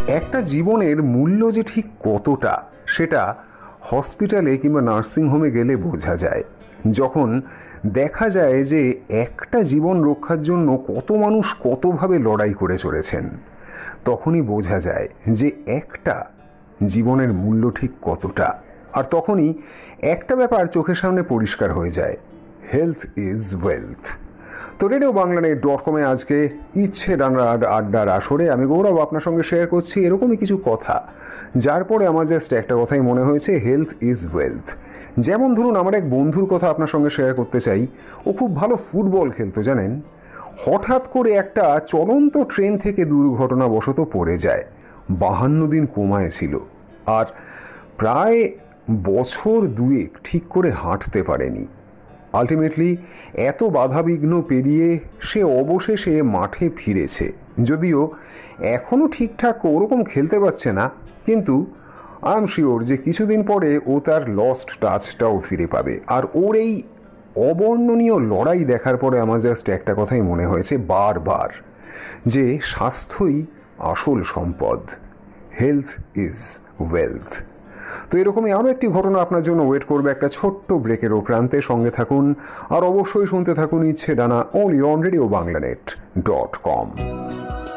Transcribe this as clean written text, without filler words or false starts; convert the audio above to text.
একটা জীবনের মূল্য যে ঠিক কতটা সেটা হসপিটালে কিংবা নার্সিংহোমে গেলে বোঝা যায়। যখন দেখা যায় যে একটা জীবন রক্ষার জন্য কত মানুষ কতভাবে লড়াই করে চলেছেন, তখনই বোঝা যায় যে একটা জীবনের মূল্য ঠিক কতটা। আর তখনই একটা ব্যাপার চোখের সামনে পরিষ্কার হয়ে যায়, হেলথ ইজ ওয়েলথ। তো রেডিও বাংলানেট.com-এ আজকে ইচ্ছে ডানার আড্ডার আসরে আমি গৌরব আপনার সঙ্গে শেয়ার করছি এরকমই কিছু কথা, যার পরে আমার জাস্ট একটা কথাই মনে হয়েছে, হেলথ ইজ ওয়েলথ। যেমন ধরুন, আমার এক বন্ধুর কথা আপনার সঙ্গে শেয়ার করতে চাই। ও খুব ভালো ফুটবল খেলতো জানেন। হঠাৎ করে একটা চলন্ত ট্রেন থেকে দুর্ঘটনাবশত পড়ে যায়। 52 দিন কোমায় ছিল আর প্রায় বছর দুয়েক ঠিক করে হাঁটতে পারেনি। আলটিমেটলি এত বাধাবিঘ্ন পেরিয়ে সে অবশেষে মাঠে ফিরেছে। যদিও এখনো ঠিকঠাক ওরকম খেলতে পারছে না, কিন্তু আই এম শিওর যে কিছুদিন পরে ও তার লস্ট টাচটাও ফিরে পাবে। আর ওর এই অবর্ণনীয় লড়াই দেখার পরে আমার জাস্ট একটা কথাই মনে হয়েছে বারবার, যে স্বাস্থ্যই আসল সম্পদ, হেলথ ইজ ওয়েলথ। তো এরকমই আরও একটি ঘটনা আপনার জন্য ওয়েট করবে একটা ছোট্ট ব্রেকের প্রান্তে। সঙ্গে থাকুন আর অবশ্যই শুনতে থাকুন ইচ্ছে ডানা, only on Radio Banglanet.com।